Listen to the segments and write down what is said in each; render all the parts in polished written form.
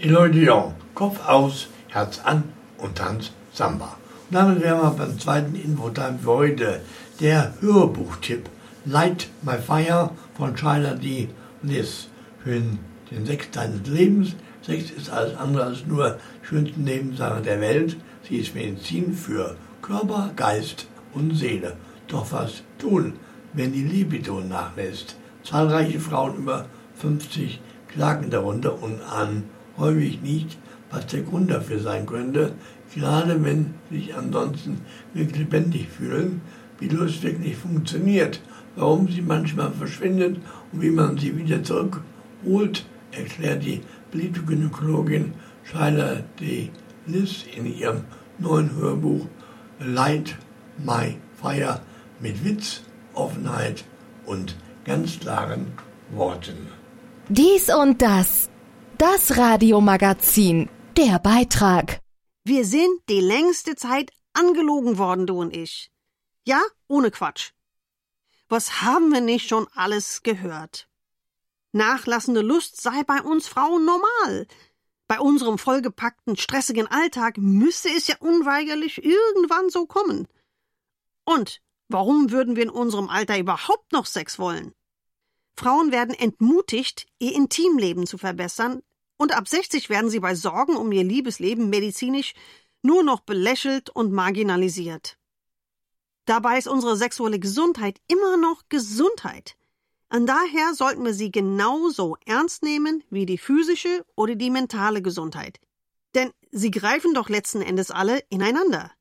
Eloy de Jong, Kopf aus, Herz an und Tanz Samba. Und damit wären wir beim zweiten Infotime für heute. Der Hörbuchtipp Light My Fire von Shyla D. Liz für den Sex deines Lebens. Sex ist alles andere als nur die schönste Nebensache der Welt. Sie ist Medizin für Körper, Geist und Seele. Doch was tun, wenn die Libido nachlässt? Zahlreiche Frauen über 50 klagen darunter und ahnen häufig nicht, was der Grund dafür sein könnte, gerade wenn sie sich ansonsten wirklich lebendig fühlen, wie Lust wirklich funktioniert, warum sie manchmal verschwindet und wie man sie wieder zurückholt, erklärt die beliebte Gynäkologin Shyla D. Liz in ihrem neuen Hörbuch Light My Fire mit Witz, Offenheit und ganz klaren Worten. Dies und das. Das Radiomagazin. Der Beitrag. Wir sind die längste Zeit angelogen worden, du und ich. Ja, ohne Quatsch. Was haben wir nicht schon alles gehört? Nachlassende Lust sei bei uns Frauen normal. Bei unserem vollgepackten, stressigen Alltag müsste es ja unweigerlich irgendwann so kommen. Und warum würden wir in unserem Alter überhaupt noch Sex wollen? Frauen werden entmutigt, ihr Intimleben zu verbessern, und ab 60 werden sie bei Sorgen um ihr Liebesleben medizinisch nur noch belächelt und marginalisiert. Dabei ist unsere sexuelle Gesundheit immer noch Gesundheit. Und daher sollten wir sie genauso ernst nehmen wie die physische oder die mentale Gesundheit. Denn sie greifen doch letzten Endes alle ineinander.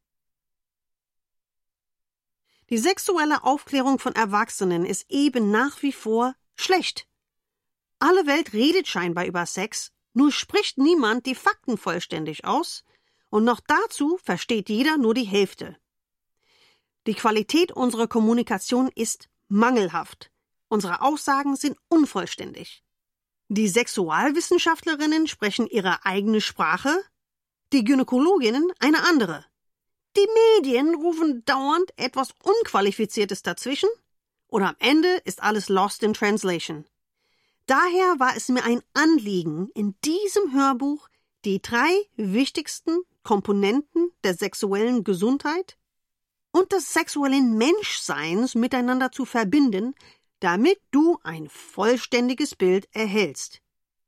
Die sexuelle Aufklärung von Erwachsenen ist eben nach wie vor schlecht. Alle Welt redet scheinbar über Sex, nur spricht niemand die Fakten vollständig aus und noch dazu versteht jeder nur die Hälfte. Die Qualität unserer Kommunikation ist mangelhaft. Unsere Aussagen sind unvollständig. Die Sexualwissenschaftlerinnen sprechen ihre eigene Sprache, die Gynäkologinnen eine andere. Die Medien rufen dauernd etwas Unqualifiziertes dazwischen und am Ende ist alles lost in translation. Daher war es mir ein Anliegen, in diesem Hörbuch die 3 wichtigsten Komponenten der sexuellen Gesundheit und des sexuellen Menschseins miteinander zu verbinden, damit du ein vollständiges Bild erhältst.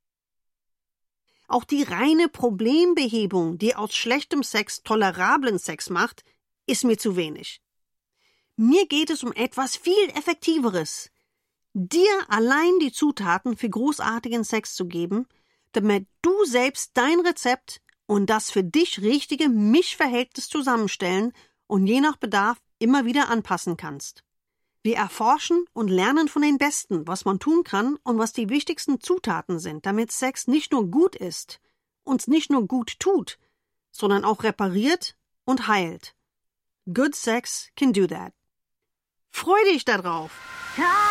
Auch die reine Problembehebung, die aus schlechtem Sex tolerablen Sex macht, ist mir zu wenig. Mir geht es um etwas viel Effektiveres. Dir allein die Zutaten für großartigen Sex zu geben, damit du selbst dein Rezept und das für dich richtige Mischverhältnis zusammenstellen und je nach Bedarf immer wieder anpassen kannst. Wir erforschen und lernen von den Besten, was man tun kann und was die wichtigsten Zutaten sind, damit Sex nicht nur gut ist, uns nicht nur gut tut, sondern auch repariert und heilt. Good sex can do that. Freu dich darauf!